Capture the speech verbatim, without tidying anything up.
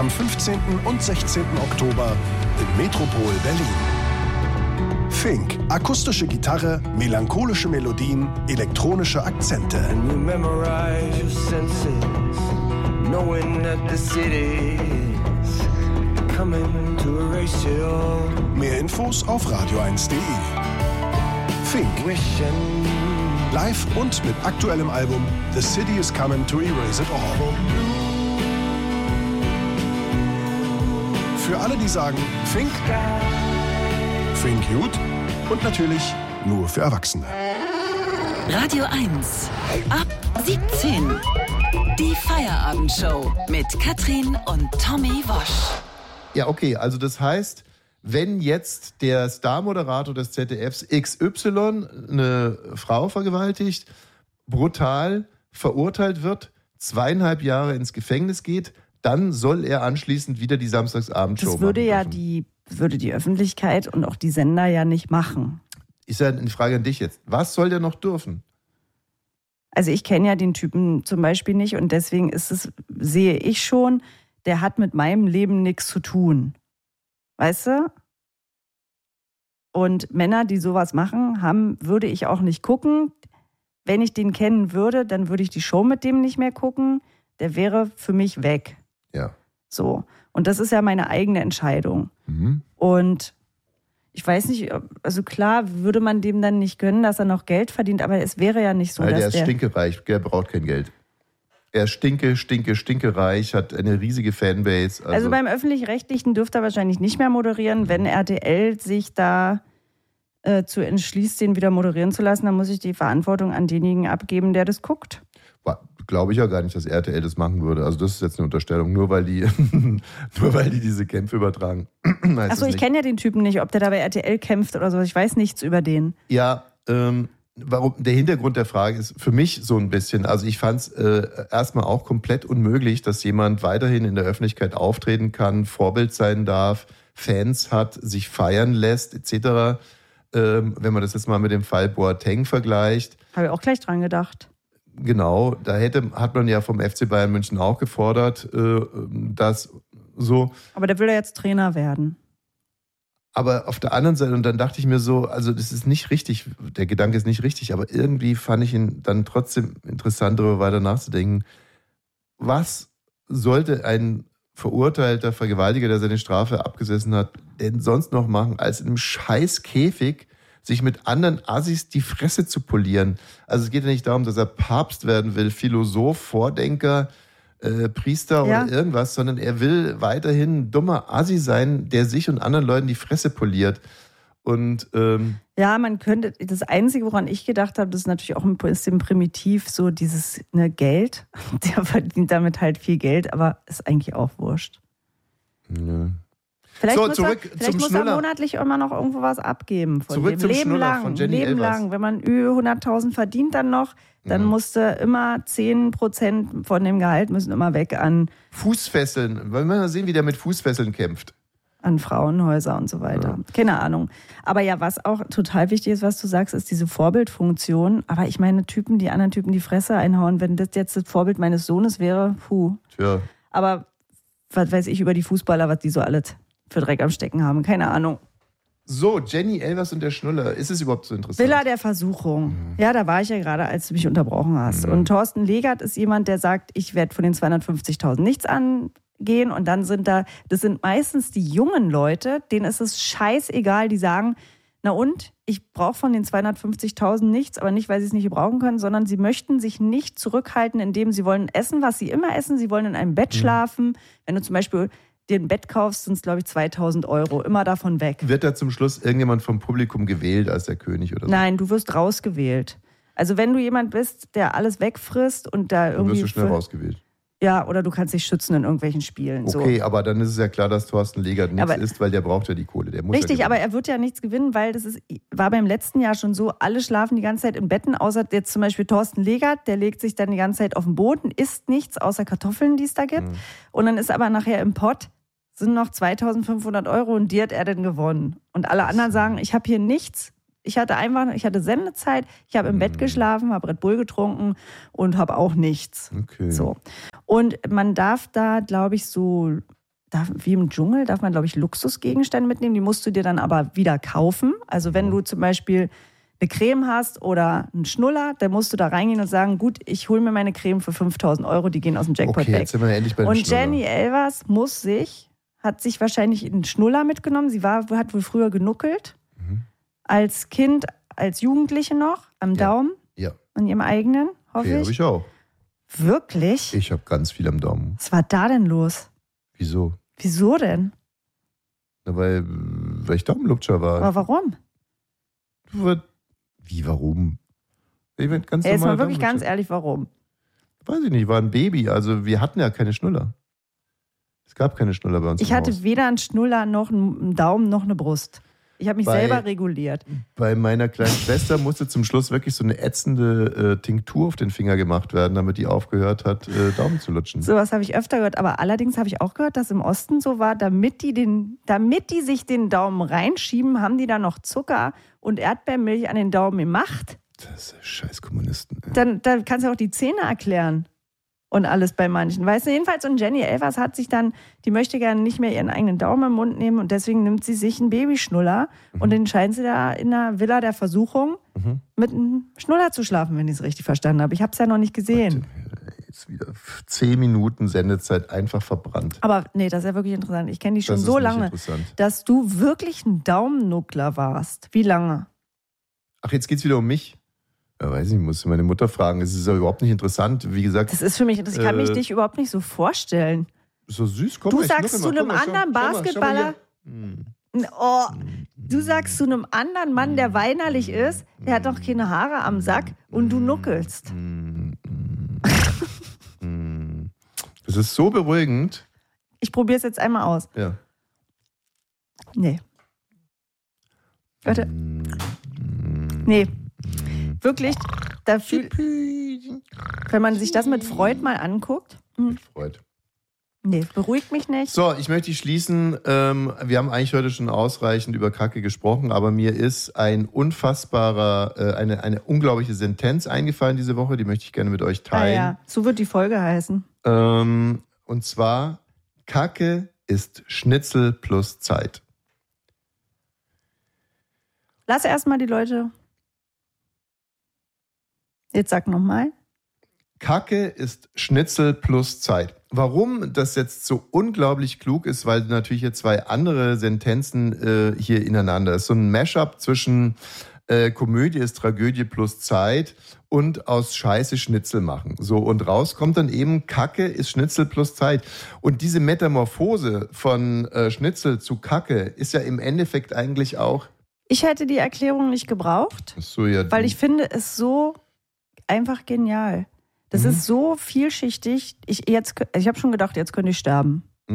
am fünfzehnten und sechzehnten Oktober im Metropol Berlin. Fink, akustische Gitarre, melancholische Melodien, elektronische Akzente. Mehr Infos auf radio eins punkt de. Fink. Live und mit aktuellem Album The City is Coming to Erase It All. Für alle, die sagen Fink, Fink gut und natürlich nur für Erwachsene. Radio eins ab siebzehn. Die Feierabendshow mit Katrin und Tommy Wosch. Ja, okay, also das heißt, wenn jetzt der Star-Moderator des Z D Fs X Y eine Frau vergewaltigt, brutal verurteilt wird, zweieinhalb Jahre ins Gefängnis geht, dann soll er anschließend wieder die Samstagsabendshow machen. Das würde ja die, würde die Öffentlichkeit und auch die Sender ja nicht machen. Ist ja eine Frage an dich jetzt. Was soll der noch dürfen? Also ich kenne ja den Typen zum Beispiel nicht und deswegen ist es, sehe ich schon, der hat mit meinem Leben nichts zu tun. Weißt du? Und Männer, die sowas machen, haben, würde ich auch nicht gucken. Wenn ich den kennen würde, dann würde ich die Show mit dem nicht mehr gucken. Der wäre für mich weg. Ja. So. Und das ist ja meine eigene Entscheidung. Mhm. Und ich weiß nicht, also klar würde man dem dann nicht gönnen, dass er noch Geld verdient, aber es wäre ja nicht so, Weil dass der ist der... stinkereich, der braucht kein Geld. Er ist stinke, stinke, stinkereich, hat eine riesige Fanbase. Also, also beim Öffentlich-Rechtlichen dürfte er wahrscheinlich nicht mehr moderieren. Wenn R T L sich da äh, zu entschließt, den wieder moderieren zu lassen, dann muss ich die Verantwortung an denjenigen abgeben, der das guckt. Glaube ich ja gar nicht, dass R T L das machen würde. Also das ist jetzt eine Unterstellung, nur weil die, nur weil die diese Kämpfe übertragen. Achso, ich kenne ja den Typen nicht, ob der da bei R T L kämpft oder so. Ich weiß nichts über den. Ja, ähm, warum? Der Hintergrund der Frage ist für mich so ein bisschen, also ich fand es äh, erstmal auch komplett unmöglich, dass jemand weiterhin in der Öffentlichkeit auftreten kann, Vorbild sein darf, Fans hat, sich feiern lässt, et cetera. Ähm, wenn man das jetzt mal mit dem Fall Boateng vergleicht. Habe ich auch gleich dran gedacht. Genau, da hätte, hat man ja vom F C Bayern München auch gefordert, äh, dass so. Aber der will ja jetzt Trainer werden. Aber auf der anderen Seite, und dann dachte ich mir so, also das ist nicht richtig, der Gedanke ist nicht richtig, aber irgendwie fand ich ihn dann trotzdem interessant, darüber weiter nachzudenken. Was sollte ein verurteilter Vergewaltiger, der seine Strafe abgesessen hat, denn sonst noch machen, als in einem scheiß Käfig sich mit anderen Assis die Fresse zu polieren? Also es geht ja nicht darum, dass er Papst werden will, Philosoph, Vordenker, äh, Priester ja. oder irgendwas, sondern er will weiterhin ein dummer Assi sein, der sich und anderen Leuten die Fresse poliert. Und ähm, ja, man könnte, das Einzige, woran ich gedacht habe, das ist natürlich auch ein bisschen primitiv, so dieses ne, Geld. Der verdient damit halt viel Geld, aber ist eigentlich auch wurscht. Ja. Vielleicht, so, muss, zurück er, vielleicht zum muss Schnuller. er monatlich immer noch irgendwo was abgeben. Von Zurück dem. zum Leben Schnuller lang, von Jenny Leben Elvers. lang. Wenn man über hunderttausend verdient dann noch, dann Ja. musste immer zehn Prozent von dem Gehalt müssen immer weg an, Fußfesseln. Wollen wir mal sehen, wie der mit Fußfesseln kämpft. an Frauenhäuser und so weiter. Ja. Keine Ahnung. Aber ja, was auch total wichtig ist, was du sagst, ist diese Vorbildfunktion. Aber ich meine, Typen, die anderen Typen die Fresse einhauen, wenn das jetzt das Vorbild meines Sohnes wäre, puh. Tja. Aber was weiß ich über die Fußballer, was die so alles für Dreck am Stecken haben. Keine Ahnung. So, Jenny Elvers und der Schnuller. Ist es überhaupt so interessant? Villa der Versuchung. Mhm. Ja, da war ich ja gerade, als du mich unterbrochen hast. Mhm. Und Thorsten Legert ist jemand, der sagt, ich werde von den zweihundertfünfzigtausend nichts angehen. Und dann sind da, das sind meistens die jungen Leute, denen ist es scheißegal, die sagen, na und, ich brauche von den zweihundertfünfzigtausend nichts, aber nicht, weil sie es nicht brauchen können, sondern sie möchten sich nicht zurückhalten, indem sie wollen essen, was sie immer essen. Sie wollen in einem Bett mhm. schlafen. Wenn du zum Beispiel dir ein Bett kaufst, sind es, glaube ich, zweitausend Euro. Immer davon weg. Wird da zum Schluss irgendjemand vom Publikum gewählt als der König oder so? Nein, du wirst rausgewählt. Also wenn du jemand bist, der alles wegfrisst und da irgendwie... Dann wirst du schnell für, rausgewählt. Ja, oder du kannst dich schützen in irgendwelchen Spielen. Okay, so. aber dann ist es ja klar, dass Thorsten Legert nichts aber, ist, weil der braucht ja die Kohle. Der muss richtig, ja aber er wird ja nichts gewinnen, weil das ist, war beim letzten Jahr schon so, alle schlafen die ganze Zeit in Betten, außer jetzt zum Beispiel Thorsten Legert, der legt sich dann die ganze Zeit auf den Boden, isst nichts außer Kartoffeln, die es da gibt. Mhm. Und dann ist aber nachher im Pott, sind noch zweitausendfünfhundert Euro und die hat er dann gewonnen. Und alle anderen sagen, ich habe hier nichts. Ich hatte einfach, ich hatte Sendezeit, ich habe im mm. Bett geschlafen, habe Red Bull getrunken und habe auch nichts. Okay. So. Und man darf da, glaube ich, so darf, wie im Dschungel darf man, glaube ich, Luxusgegenstände mitnehmen. Die musst du dir dann aber wieder kaufen. Also wenn du zum Beispiel eine Creme hast oder einen Schnuller, dann musst du da reingehen und sagen, gut, ich hole mir meine Creme für fünftausend Euro, die gehen aus dem Jackpot okay, weg. Jetzt sind wir endlich bei den Und Schnuller. Jenny Elvers muss sich, hat sich wahrscheinlich einen Schnuller mitgenommen. Sie war, hat wohl früher genuckelt. Mhm. Als Kind, als Jugendliche noch, am Daumen. Ja. An ihrem eigenen, hoffe Okay, ich. habe ich auch. Wirklich? Ich habe ganz viel am Daumen. Was war da denn los? Wieso? Wieso denn? Na, weil, weil ich Daumenlutscher war. Aber warum? Wie, warum? Ich bin ganz Ey, jetzt normal mal wirklich ganz Daumenlutscher. ehrlich, warum? Weiß ich nicht, war ein Baby. Also wir hatten ja keine Schnuller. Es gab keine Schnuller bei uns Ich im hatte Haus. weder einen Schnuller noch einen Daumen noch eine Brust. Ich habe mich Bei- selber reguliert. Bei meiner kleinen Schwester musste zum Schluss wirklich so eine ätzende äh, Tinktur auf den Finger gemacht werden, damit die aufgehört hat, äh, Daumen zu lutschen. Sowas habe ich öfter gehört. Aber allerdings habe ich auch gehört, dass im Osten so war, damit die, den, damit die sich den Daumen reinschieben, haben die da noch Zucker und Erdbeermilch an den Daumen gemacht. Das ist scheiß Kommunisten. Ey. Dann, dann kannst du auch die Zähne erklären. Und alles bei manchen. Weißt du, jedenfalls, und Jenny Elvers hat sich dann, die möchte gerne nicht mehr ihren eigenen Daumen im Mund nehmen und deswegen nimmt sie sich einen Babyschnuller Mhm. und den scheint sie da in einer Villa der Versuchung Mhm. mit einem Schnuller zu schlafen, wenn ich es richtig verstanden habe. Ich habe es ja noch nicht gesehen. Jetzt wieder zehn Minuten Sendezeit einfach verbrannt. Aber nee, das ist ja wirklich interessant. Ich kenne dich schon Das ist so nicht lange, interessant. dass du wirklich ein Daumennuckler warst. Wie lange? Ach, jetzt geht's wieder um mich. Ja, weiß ich, muss meine Mutter fragen. Es ist ja überhaupt nicht interessant. Wie gesagt, Das ist für mich, das, ich kann mich Äh, dich überhaupt nicht so vorstellen. so süß. Komm Du mal, ich sagst schnuckel zu mal. einem Komm mal, anderen schau- schau mal, schau mal Basketballer, hier. Hm. oh, du sagst zu einem anderen Mann, der weinerlich ist, der hat doch keine Haare am Sack und du nuckelst. Hm, hm, hm. Das ist so beruhigend. Ich probiere es jetzt einmal aus. Ja. Nee. Warte. Hm, Nee. Wirklich, da fühl, wenn man sich das mit Freud mal anguckt, hm, Freud. nee, beruhigt mich nicht. So, ich möchte schließen. Ähm, wir haben eigentlich heute schon ausreichend über Kacke gesprochen, aber mir ist ein unfassbarer, äh, eine, eine unglaubliche Sentenz eingefallen diese Woche, die möchte ich gerne mit euch Ah teilen. ja, so wird die Folge heißen. Ähm, und zwar, Kacke ist Schnitzel plus Zeit. Lass erstmal die Leute. Jetzt sag nochmal. Kacke ist Schnitzel plus Zeit. Warum das jetzt so unglaublich klug ist, weil natürlich hier zwei andere Sentenzen äh, hier ineinander ist. So ein Mashup zwischen äh, Komödie ist Tragödie plus Zeit und aus Scheiße Schnitzel machen. So, und raus kommt dann eben Kacke ist Schnitzel plus Zeit. Und diese Metamorphose von äh, Schnitzel zu Kacke ist ja im Endeffekt eigentlich auch Ich hätte die Erklärung nicht gebraucht, so ja. weil ich finde es so einfach genial. Das Mhm. ist so vielschichtig. Ich, jetzt, ich habe schon gedacht, jetzt könnte ich sterben.